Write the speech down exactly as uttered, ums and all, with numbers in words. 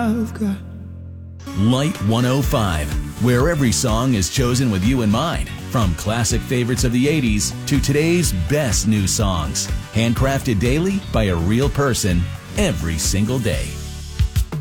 I've got. Light one oh five, where every song is chosen with you in mind. From classic favorites of the eighties to today's best new songs. Handcrafted daily by a real person every single day.